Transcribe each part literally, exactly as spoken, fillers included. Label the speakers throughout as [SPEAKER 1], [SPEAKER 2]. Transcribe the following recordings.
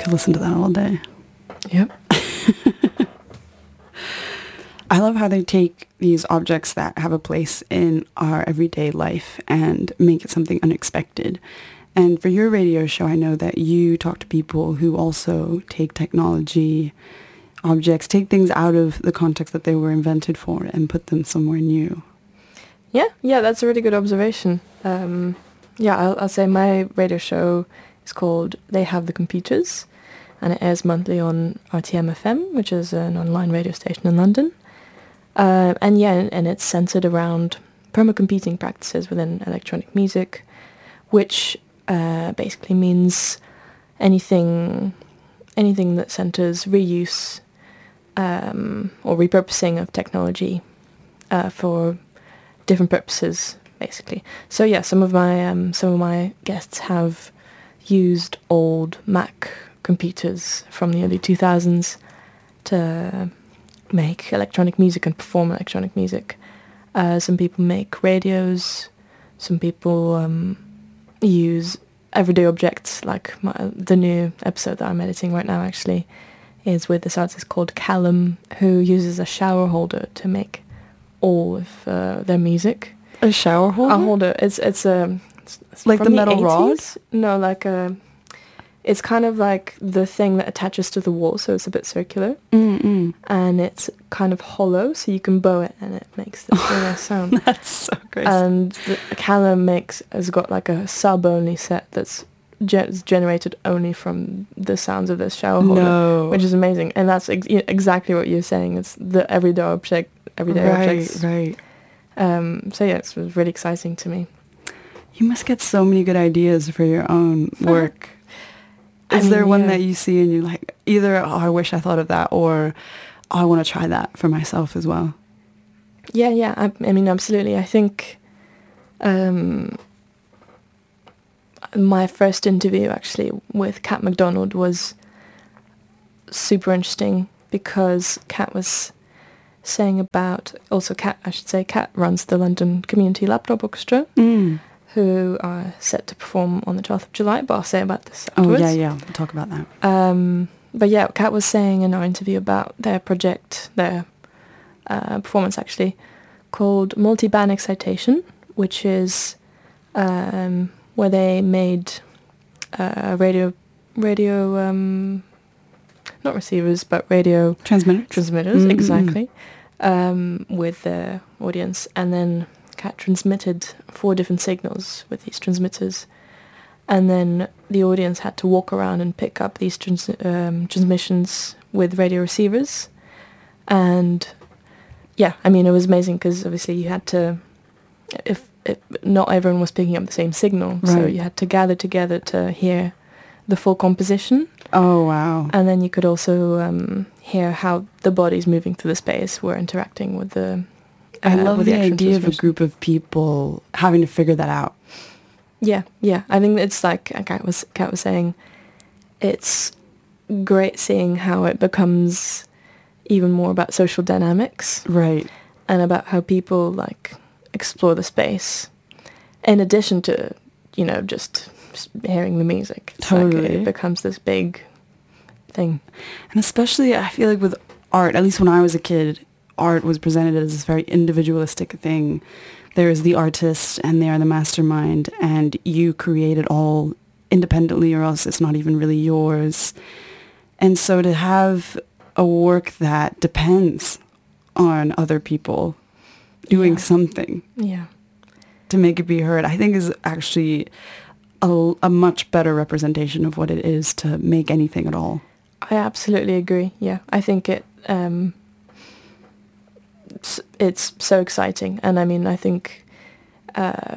[SPEAKER 1] could listen to that all day.
[SPEAKER 2] Yep.
[SPEAKER 1] I love how they take these objects that have a place in our everyday life and make it something unexpected. And for your radio show, I know that you talk to people who also take technology objects, take things out of the context that they were invented for and put them somewhere new.
[SPEAKER 2] Yeah, yeah, that's a really good observation. Um, yeah, I'll, I'll say my radio show is called They Have the Computers, and it airs monthly on R T M F M, which is an online radio station in London. Uh, and yeah, and it's centered around perma-computing practices within electronic music, which uh, basically means anything, anything that centers reuse um, or repurposing of technology uh, for different purposes, basically. So yeah, some of my um, some of my guests have used old Mac computers from the early two thousands to make electronic music and perform electronic music. Uh, some people make radios. Some people um, use everyday objects, like my, the new episode that I'm editing right now actually is with this artist called Callum, who uses a shower holder to make all of uh, their music.
[SPEAKER 1] A shower holder?
[SPEAKER 2] A holder. It's it's a it's, it's
[SPEAKER 1] like the metal
[SPEAKER 2] the
[SPEAKER 1] rod?
[SPEAKER 2] No, like a. It's kind of like the thing that attaches to the wall, so it's a bit circular.
[SPEAKER 1] Mm-mm.
[SPEAKER 2] And it's kind of hollow, so you can bow it and it makes this really nice sound.
[SPEAKER 1] That's so crazy.
[SPEAKER 2] And the, Callum makes has got like a sub-only set that's ge- generated only from the sounds of this shower holder,
[SPEAKER 1] no.
[SPEAKER 2] which is amazing. And that's ex- exactly what you're saying. It's the everyday object, everyday
[SPEAKER 1] right,
[SPEAKER 2] objects.
[SPEAKER 1] Right,
[SPEAKER 2] Um, so yeah, it was really exciting to me.
[SPEAKER 1] You must get so many good ideas for your own work. Is I mean, there one yeah. that you see and you're like, either, oh, I wish I thought of that, or oh, I want to try that for myself as well?
[SPEAKER 2] Yeah, yeah. I, I mean, absolutely. I think um, my first interview, actually, with Kat McDonald was super interesting because Kat was saying about, also Kat, I should say, Kat runs the London Community Laptop Orchestra.
[SPEAKER 1] Mm.
[SPEAKER 2] Who are set to perform on the twelfth of July, but I'll say about this afterwards.
[SPEAKER 1] Oh, yeah, yeah, we'll talk about that.
[SPEAKER 2] Um, but yeah, Kat was saying in our interview about their project, their uh, performance actually, called Multi-Band Excitation, which is um, where they made uh, radio, radio, um, not receivers, but radio...
[SPEAKER 1] Transmitters.
[SPEAKER 2] Transmitters,
[SPEAKER 1] mm-hmm.
[SPEAKER 2] exactly, um, with their audience, and then Kat transmitted four different signals with these transmitters, and then the audience had to walk around and pick up these trans- um, transmissions with radio receivers. And yeah, I mean, it was amazing because obviously you had to, if, if not everyone was picking up the same signal, right. so you had to gather together to hear the full composition.
[SPEAKER 1] Oh, wow.
[SPEAKER 2] And then you could also um, hear how the bodies moving through the space were interacting with the
[SPEAKER 1] I
[SPEAKER 2] uh,
[SPEAKER 1] love
[SPEAKER 2] with
[SPEAKER 1] the,
[SPEAKER 2] the
[SPEAKER 1] idea of a group of people having to figure that out.
[SPEAKER 2] Yeah, yeah. I think it's like Kat was, Kat was saying, it's great seeing how it becomes even more about social dynamics.
[SPEAKER 1] Right.
[SPEAKER 2] And about how people, like, explore the space in addition to, you know, just hearing the music. It's
[SPEAKER 1] totally.
[SPEAKER 2] Like it becomes this big thing.
[SPEAKER 1] And especially, I feel like with art, at least when I was a kid, art was presented as this very individualistic thing. There is the artist and they are the mastermind, and you create it all independently or else it's not even really yours. And so to have a work that depends on other people doing
[SPEAKER 2] yeah.
[SPEAKER 1] something
[SPEAKER 2] yeah.
[SPEAKER 1] to make it be heard, I think is actually a, a much better representation of what it is to make anything at all.
[SPEAKER 2] I absolutely agree. Yeah, I think it... Um, It's, it's so exciting, and I mean, I think, uh,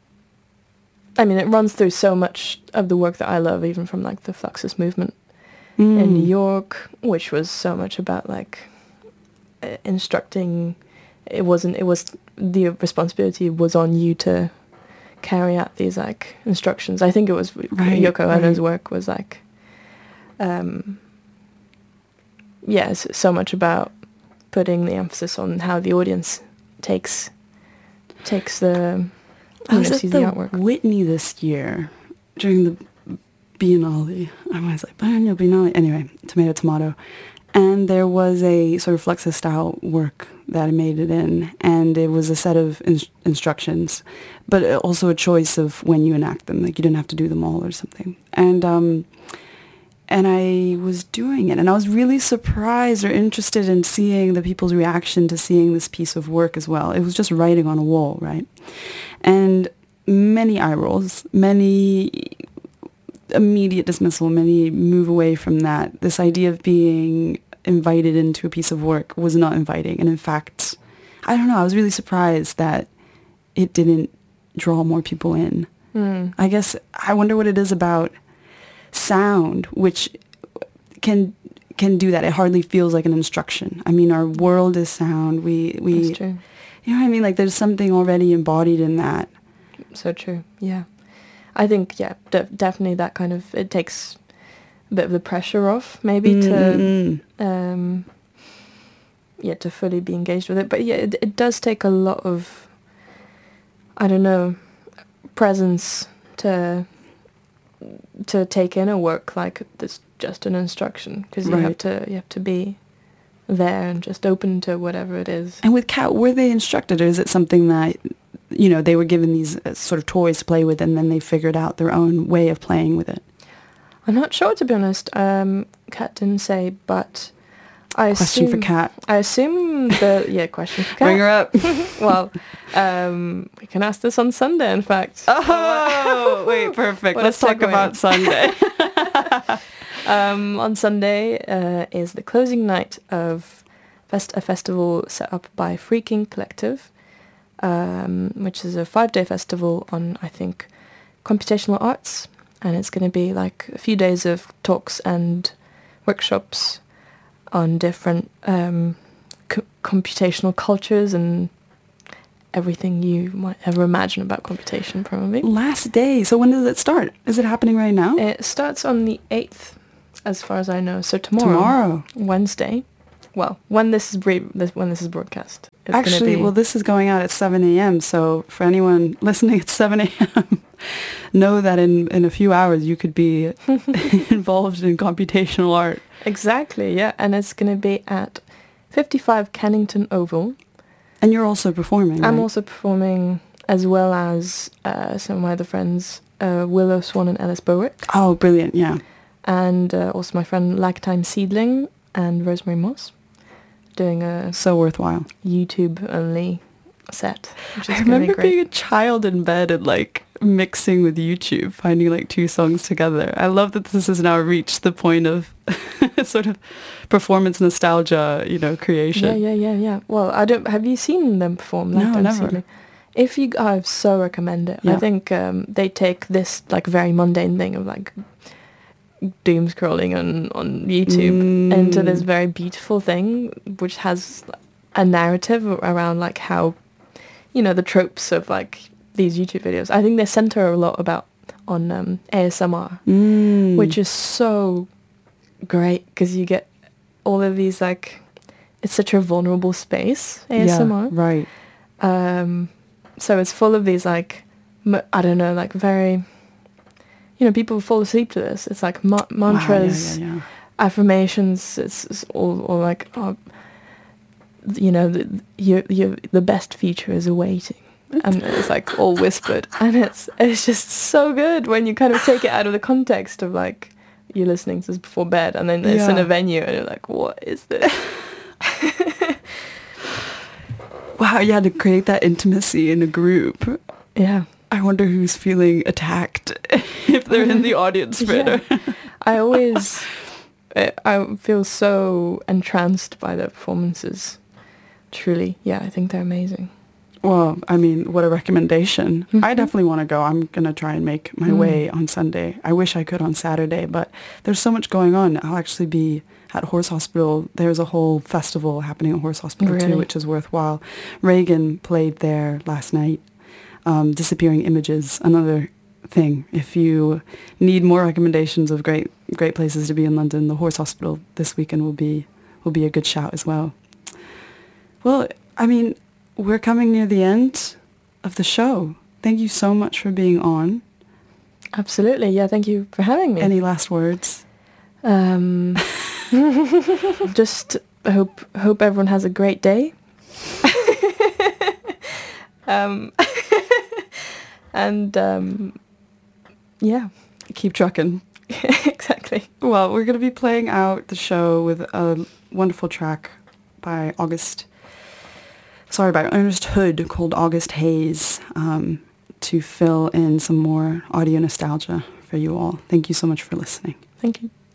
[SPEAKER 2] I mean, it runs through so much of the work that I love, even from like the Fluxus movement mm. in New York, which was so much about like uh, instructing. It wasn't. It was the responsibility was on you to carry out these like instructions. I think it was
[SPEAKER 1] right,
[SPEAKER 2] Yoko
[SPEAKER 1] right.
[SPEAKER 2] Ono's work was like, um, yeah, it's so much about putting the emphasis on how the audience takes takes the
[SPEAKER 1] I was
[SPEAKER 2] know,
[SPEAKER 1] at
[SPEAKER 2] sees
[SPEAKER 1] the,
[SPEAKER 2] the artwork.
[SPEAKER 1] Whitney this year during the Biennale. I was like, Biennale, Biennale. Anyway, tomato, tomato. And there was a sort of Fluxus style work that I made it in, and it was a set of in- instructions, but also a choice of when you enact them. Like you didn't have to do them all or something. And um, and I was doing it, and I was really surprised or interested in seeing the people's reaction to seeing this piece of work as well. It was just writing on a wall, right? And many eye rolls, many immediate dismissal, many move away from that. This idea of being invited into a piece of work was not inviting. And in fact, I don't know, I was really surprised that it didn't draw more people in.
[SPEAKER 2] Mm.
[SPEAKER 1] I guess I wonder what it is about sound, which can can do that. It hardly feels like an instruction. I mean, our world is sound. We, we
[SPEAKER 2] That's true.
[SPEAKER 1] You know what I mean? Like there's something already embodied in that.
[SPEAKER 2] So true, yeah. I think, yeah, de- definitely that kind of, it takes a bit of the pressure off, maybe,
[SPEAKER 1] Mm-mm.
[SPEAKER 2] to, um, yeah, to fully be engaged with it. But yeah, it, it does take a lot of, I don't know, presence to to take in a work like this, just an instruction, because you
[SPEAKER 1] Right.
[SPEAKER 2] have to you have to be there and just open to whatever it is.
[SPEAKER 1] And with Cat, were they instructed, or is it something that, you know, they were given these uh, sort of toys to play with, and then they figured out their own way of playing with it?
[SPEAKER 2] I'm not sure, to be honest. Um, Kat didn't say, but I
[SPEAKER 1] Question
[SPEAKER 2] assume,
[SPEAKER 1] for Kat.
[SPEAKER 2] I assume the yeah question for Kat.
[SPEAKER 1] Bring her up.
[SPEAKER 2] Well, um, we can ask this on Sunday, in fact.
[SPEAKER 1] Oh, wait, perfect.
[SPEAKER 2] What
[SPEAKER 1] Let's
[SPEAKER 2] a
[SPEAKER 1] talk
[SPEAKER 2] segue.
[SPEAKER 1] about Sunday.
[SPEAKER 2] Um, on Sunday uh, is the closing night of fest- a festival set up by Freaking Collective, um, which is a five-day festival on, I think, computational arts, and it's going to be like a few days of talks and workshops on different um, co- computational cultures and everything you might ever imagine about computation, probably.
[SPEAKER 1] Last day. So when does it start? Is it happening right now?
[SPEAKER 2] It starts on the eighth, as far as I know. So tomorrow,
[SPEAKER 1] Tomorrow.
[SPEAKER 2] Wednesday. Well, when this is bre- this, when this is broadcast, it's gonna
[SPEAKER 1] Actually,
[SPEAKER 2] be-
[SPEAKER 1] well, this is going out at seven a.m. So for anyone listening at seven a.m., know that in, in a few hours you could be involved in computational art.
[SPEAKER 2] exactly, yeah, and it's going to be at fifty-five Kennington Oval.
[SPEAKER 1] And you're also performing,
[SPEAKER 2] I'm
[SPEAKER 1] right?
[SPEAKER 2] also performing, as well as uh, some of my other friends, uh, Willow Swan and Alice Bowick,
[SPEAKER 1] Oh, brilliant, yeah.
[SPEAKER 2] and uh, also my friend Lagtime Seedling and Rosemary Moss, doing a
[SPEAKER 1] So worthwhile.
[SPEAKER 2] YouTube-only set, which is
[SPEAKER 1] I
[SPEAKER 2] gonna be
[SPEAKER 1] remember
[SPEAKER 2] great.
[SPEAKER 1] being a child in bed and like mixing with YouTube, finding like two songs together. I love that this has now reached the point of sort of performance nostalgia, you know, creation.
[SPEAKER 2] Yeah, yeah, yeah, yeah. Well, I don't. Have you seen them perform?
[SPEAKER 1] No,
[SPEAKER 2] Lagtime
[SPEAKER 1] never.
[SPEAKER 2] Seedling? If you, I so recommend it. I
[SPEAKER 1] Yeah.
[SPEAKER 2] think um, they take this like very mundane thing of like doom scrolling on on YouTube
[SPEAKER 1] Mm.
[SPEAKER 2] into this very beautiful thing, which has a narrative around like how, you know, the tropes of like these YouTube videos. I think they center a lot about on um, A S M R,
[SPEAKER 1] Mm.
[SPEAKER 2] which is so great because you get all of these like, it's such a vulnerable space, A S M R.
[SPEAKER 1] Yeah, right.
[SPEAKER 2] Um, so it's full of these like, m- I don't know, like very, you know, people fall asleep to this. It's like ma- mantras,
[SPEAKER 1] Wow, yeah, yeah, yeah.
[SPEAKER 2] affirmations. It's, it's all, all like, oh, you know, the, you, you, the best future is awaiting. And it's like all whispered, and it's it's just so good when you kind of take it out of the context of like you're listening to this before bed, and then it's in
[SPEAKER 1] Yeah.
[SPEAKER 2] a venue, and you're like, what is this?
[SPEAKER 1] Wow, you had to create that intimacy in a group.
[SPEAKER 2] Yeah,
[SPEAKER 1] I wonder who's feeling attacked if they're in the audience for
[SPEAKER 2] Yeah.
[SPEAKER 1] it.
[SPEAKER 2] I always I I feel so entranced by their performances. Truly, yeah, I think they're amazing.
[SPEAKER 1] Well, I mean, what a recommendation. I
[SPEAKER 2] Mhm.
[SPEAKER 1] definitely want to go. I'm going to try and make my
[SPEAKER 2] Mm.
[SPEAKER 1] way on Sunday. I wish I could on Saturday, but there's so much going on. I'll actually be at Horse Hospital. There's a whole festival happening at Horse Hospital
[SPEAKER 2] Really?
[SPEAKER 1] too, which is worthwhile. Reagan played there last night. Um, Disappearing Images, another thing. If you need more recommendations of great great places to be in London, the Horse Hospital this weekend will be will be a good shout as well. Well, I mean, we're coming near the end of the show. Thank you so much for being on.
[SPEAKER 2] Absolutely. Yeah, thank you for having me.
[SPEAKER 1] Any last words?
[SPEAKER 2] Um, just hope hope everyone has a great day. um, and um, yeah,
[SPEAKER 1] keep trucking.
[SPEAKER 2] Exactly.
[SPEAKER 1] Well, we're going to be playing out the show with a wonderful track by August, sorry, by Ernest Hood called August Haze, um, to fill in some more audio nostalgia for you all. Thank you so much for listening.
[SPEAKER 2] Thank you.